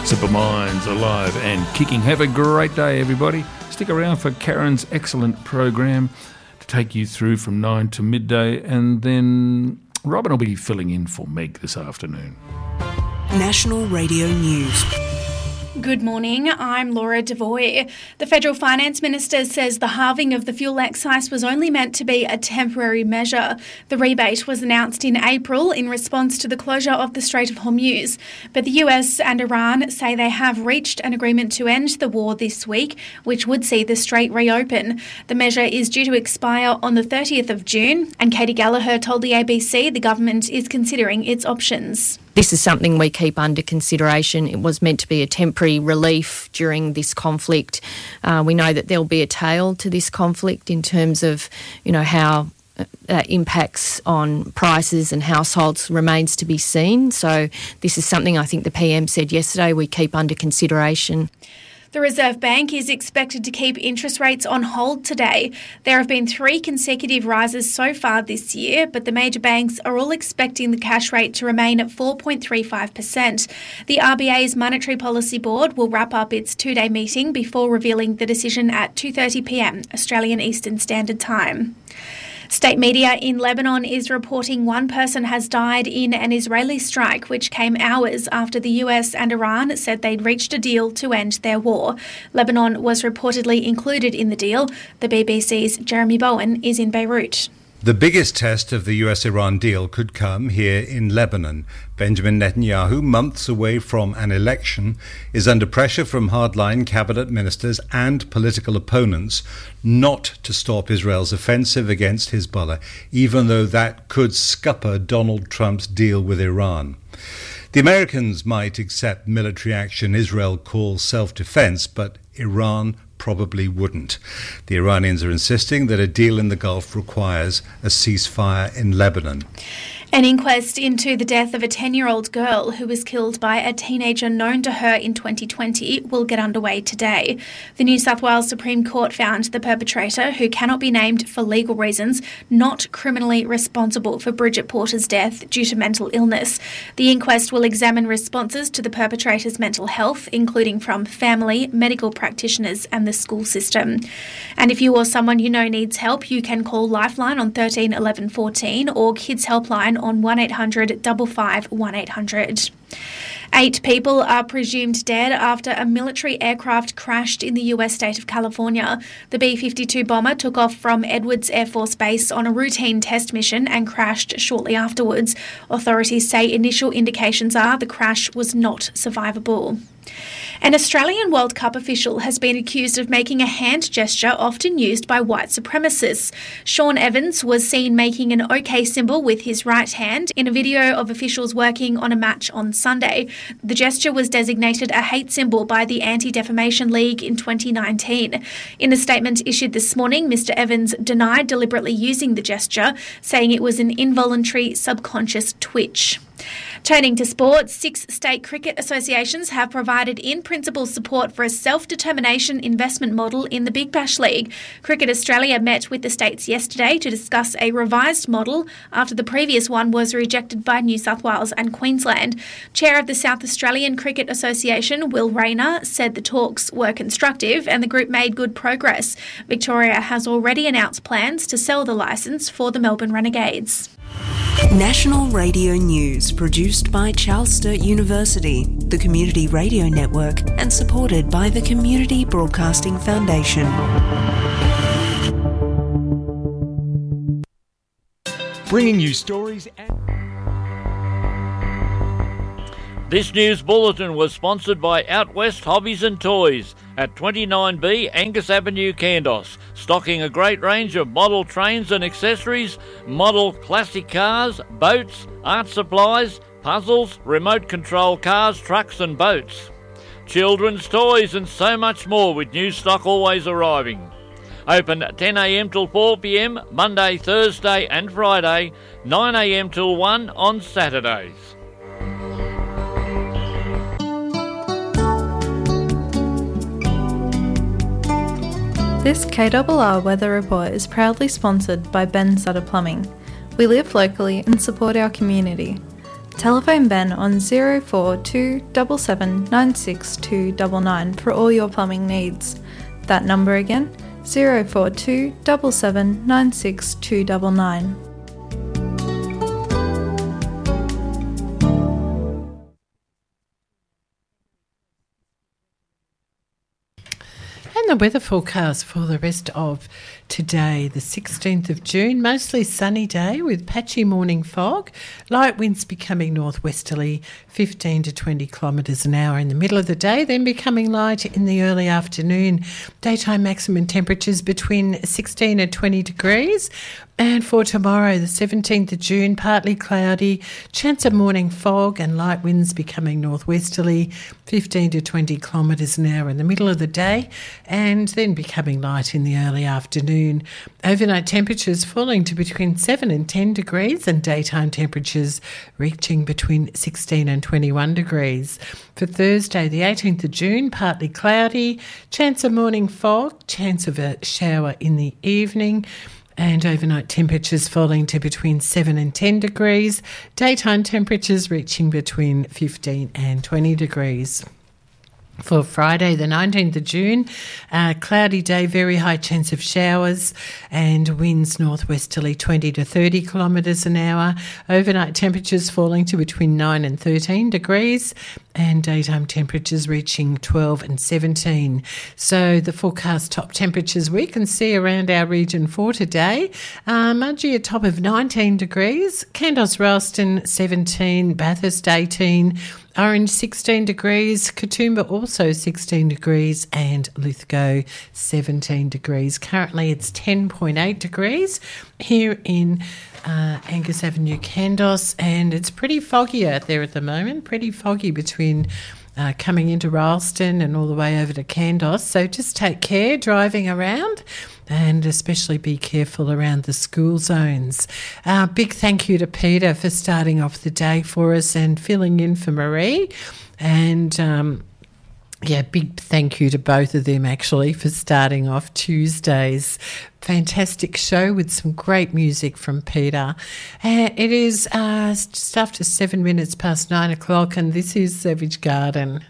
Simple Minds, alive and kicking. Have a great day, everybody. Stick around for Karen's excellent program to take you through from 9 to midday, and then Robin will be filling in for Meg this afternoon. National Radio News. Good morning, I'm Laura Devoy. The Federal Finance Minister says the halving of the fuel excise was only meant to be a temporary measure. The rebate was announced in April in response to the closure of the Strait of Hormuz. But the US and Iran say they have reached an agreement to end the war this week, which would see the strait reopen. The measure is due to expire on the 30th of June, and Katie Gallagher told the ABC the government is considering its options. This is something we keep under consideration. It was meant to be a temporary relief during this conflict. We know that there'll be a tail to this conflict in terms of, how that impacts on prices and households remains to be seen. So this is something I think the PM said yesterday we keep under consideration. The Reserve Bank is expected to keep interest rates on hold today. There have been 3 consecutive rises so far this year, but the major banks are all expecting the cash rate to remain at 4.35%. The RBA's Monetary Policy Board will wrap up its 2-day meeting before revealing the decision at 2:30 p.m, Australian Eastern Standard Time. State media in Lebanon is reporting one person has died in an Israeli strike, which came hours after the US and Iran said they'd reached a deal to end their war. Lebanon was reportedly included in the deal. The BBC's Jeremy Bowen is in Beirut. The biggest test of the US-Iran deal could come here in Lebanon. Benjamin Netanyahu, months away from an election, is under pressure from hardline cabinet ministers and political opponents not to stop Israel's offensive against Hezbollah, even though that could scupper Donald Trump's deal with Iran. The Americans might accept military action Israel calls self-defense, but Iran probably wouldn't. The Iranians are insisting that a deal in the Gulf requires a ceasefire in Lebanon. An inquest into the death of a 10-year-old girl who was killed by a teenager known to her in 2020 will get underway today. The New South Wales Supreme Court found the perpetrator, who cannot be named for legal reasons, not criminally responsible for Bridget Porter's death due to mental illness. The inquest will examine responses to the perpetrator's mental health, including from family, medical practitioners and the school system. And if you or someone you know needs help, you can call Lifeline on 13 11 14 or Kids Helpline on 1800 55 1800. 8 people are presumed dead after a military aircraft crashed in the US state of California. The B-52 bomber took off from Edwards Air Force Base on a routine test mission and crashed shortly afterwards. Authorities say initial indications are the crash was not survivable. An Australian World Cup official has been accused of making a hand gesture often used by white supremacists. Sean Evans was seen making an OK symbol with his right hand in a video of officials working on a match on Sunday. The gesture was designated a hate symbol by the Anti-Defamation League in 2019. In a statement issued this morning, Mr. Evans denied deliberately using the gesture, saying it was an involuntary subconscious twitch. Turning to sport, 6 state cricket associations have provided in-principle support for a self-determination investment model in the Big Bash League. Cricket Australia met with the states yesterday to discuss a revised model after the previous one was rejected by New South Wales and Queensland. Chair of the South Australian Cricket Association, Will Rayner, said the talks were constructive and the group made good progress. Victoria has already announced plans to sell the licence for the Melbourne Renegades. National Radio News, produced by Charles Sturt University, the Community Radio Network, and supported by the Community Broadcasting Foundation. Bringing you stories and... This news bulletin was sponsored by Out West Hobbies and Toys at 29B Angus Avenue, Kandos, stocking a great range of model trains and accessories, model classic cars, boats, art supplies, puzzles, remote control cars, trucks and boats, children's toys and so much more, with new stock always arriving. Open 10 a.m. till 4 p.m, Monday, Thursday and Friday, 9 a.m. till 1 on Saturdays. This KRR Weather Report is proudly sponsored by Ben Sutter Plumbing. We live locally and support our community. Telephone Ben on 042 7796 for all your plumbing needs. That number again, 042 7796 And the weather forecast for the rest of today, the 16th of June, mostly sunny day with patchy morning fog, light winds becoming northwesterly, 15 to 20 kilometres an hour in the middle of the day, then becoming light in the early afternoon. Daytime maximum temperatures between 16 and 20 degrees. And for tomorrow, the 17th of June, partly cloudy, chance of morning fog and light winds becoming northwesterly, 15 to 20 kilometres an hour in the middle of the day, and then becoming light in the early afternoon. Overnight temperatures falling to between 7 and 10 degrees and daytime temperatures reaching between 16 and 21 degrees. For Thursday, the 18th of June, partly cloudy, chance of morning fog, chance of a shower in the evening, and overnight temperatures falling to between 7 and 10 degrees, daytime temperatures reaching between 15 and 20 degrees. For Friday, the 19th of June, cloudy day, very high chance of showers and winds northwesterly 20 to 30 kilometres an hour. Overnight temperatures falling to between 9 and 13 degrees and daytime temperatures reaching 12 and 17. So the forecast top temperatures we can see around our region for today, Mudgee a top of 19 degrees, Kandos Ralston 17, Bathurst 18, Orange 16 degrees, Katoomba also 16 degrees and Lithgow 17 degrees. Currently it's 10.8 degrees here in Angus Avenue, Kandos, and it's pretty foggy out there at the moment, pretty foggy between coming into Ralston and all the way over to Kandos. So just take care driving around and especially be careful around the school zones. Big thank you to Peter for starting off the day for us and filling in for Marie. And big thank you to both of them actually for starting off Tuesday's fantastic show with some great music from Peter. It is just after 7 minutes past 9 o'clock and this is Savage Garden.